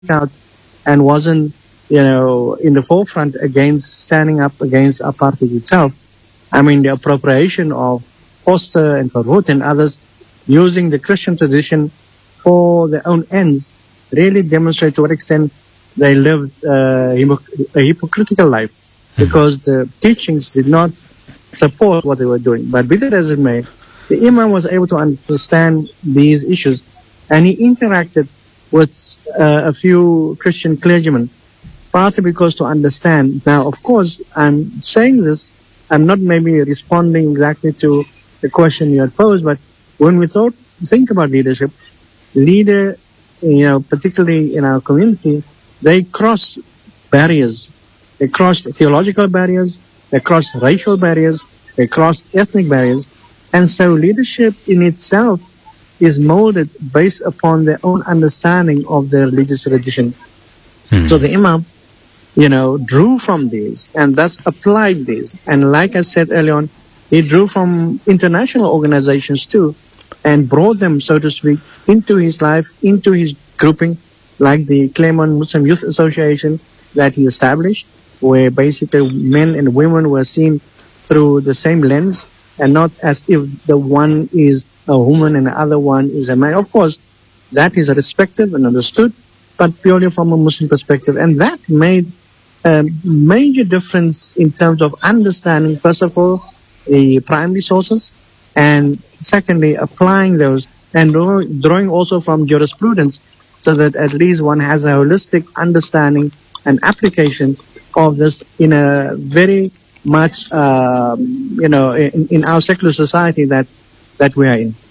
out and wasn't, in the forefront against standing up against apartheid itself. I mean, the appropriation of Foster and Verwoerd and others using the Christian tradition for their own ends really demonstrate to what extent they lived a hypocritical life, because the teachings did not support what they were doing. But be that as it may, the Imam was able to understand these issues, and he interacted with a few Christian clergymen, partly because to understand. Now, of course, I'm saying this, I'm not maybe responding exactly to the question you had posed, but when we think about leadership, particularly in our community, they cross barriers. They cross theological barriers, they cross racial barriers, they cross ethnic barriers. And so leadership in itself is molded based upon their own understanding of their religious tradition. So the Imam, drew from these and thus applied these. And like I said earlier on, he drew from international organizations too and brought them, so to speak, into his life, into his grouping, like the Claremont Muslim Youth Association that he established, where basically men and women were seen through the same lens and not as if the one is a woman and the other one is a man. Of course, that is respected and understood, but purely from a Muslim perspective. And that made a major difference in terms of understanding, first of all, the primary sources, and secondly, applying those and drawing also from jurisprudence, so that at least one has a holistic understanding and application of this in a very much, in our secular society that we are in.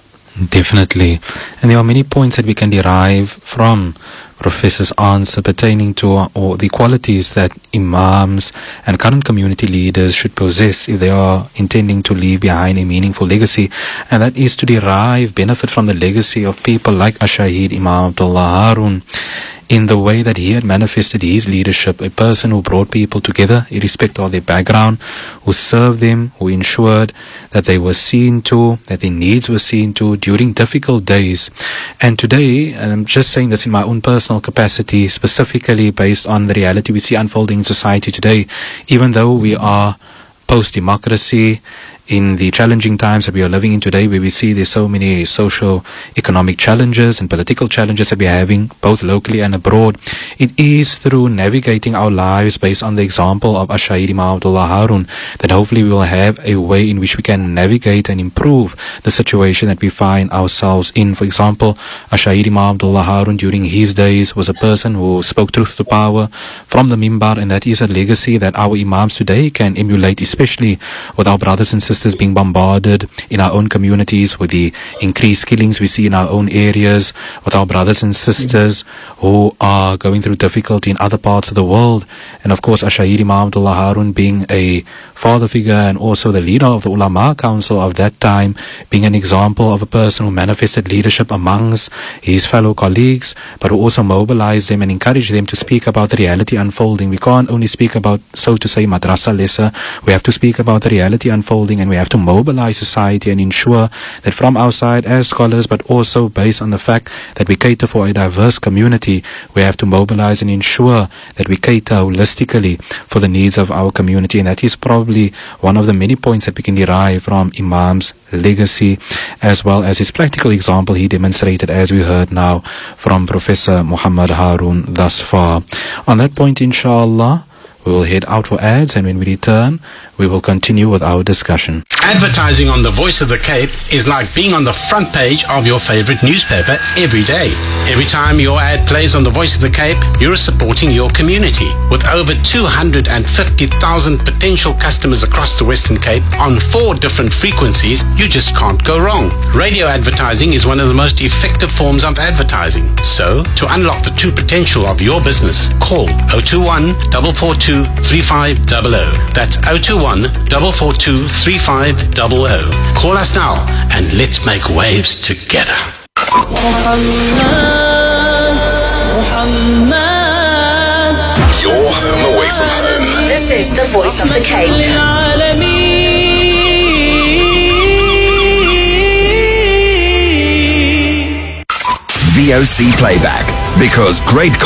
Definitely. And there are many points that we can derive from Professor's answer pertaining to the qualities that imams and current community leaders should possess if they are intending to leave behind a meaningful legacy, and that is to derive benefit from the legacy of people like Ash-Shaheed Imam Abdullah Harun, in the way that he had manifested his leadership, a person who brought people together irrespective of their background, who served them, who ensured that they were seen to, that their needs were seen to during difficult days. And today, and I'm just saying this in my own personal capacity, specifically based on the reality we see unfolding in society today, even though we are post-democracy, in the challenging times that we are living in today, where we see there's so many socio-economic challenges and political challenges that we're having, both locally and abroad, it is through navigating our lives based on the example of Ash-Shaheed Imam Abdullah Harun that hopefully we will have a way in which we can navigate and improve the situation that we find ourselves in. For example, Ash-Shaheed Imam Abdullah Harun during his days was a person who spoke truth to power from the mimbar, and that is a legacy that our imams today can emulate, especially with our brothers and sisters being bombarded in our own communities, with the increased killings we see in our own areas, with our brothers and sisters who are going through difficulty in other parts of the world. And of course, Ash-Shaheed Imam Abdullah Harun being a father figure and also the leader of the Ulama Council of that time, being an example of a person who manifested leadership amongst his fellow colleagues, but who also mobilized them and encouraged them to speak about the reality unfolding. We can't only speak about, so to say, madrasa lesser. We have to speak about the reality unfolding, and we have to mobilize society and ensure that from our side as scholars, but also based on the fact that we cater for a diverse community, we have to mobilize and ensure that we cater holistically for the needs of our community. And that is probably one of the many points that we can derive from Imam's legacy, as well as his practical example he demonstrated, as we heard now from Professor Muhammad Harun thus far. On that point, inshallah, we will head out for ads, and when we return, we will continue with our discussion. Advertising on the Voice of the Cape is like being on the front page of your favorite newspaper every day. Every time your ad plays on the Voice of the Cape, you're supporting your community. With over 250,000 potential customers across the Western Cape on 4 different frequencies, you just can't go wrong. Radio advertising is one of the most effective forms of advertising. So, to unlock the true potential of your business, call 021 442 3500. That's 021 442 3500. Call us now and let's make waves together. Your home away from home. This is the Voice of the Cape. VOC Playback. Because great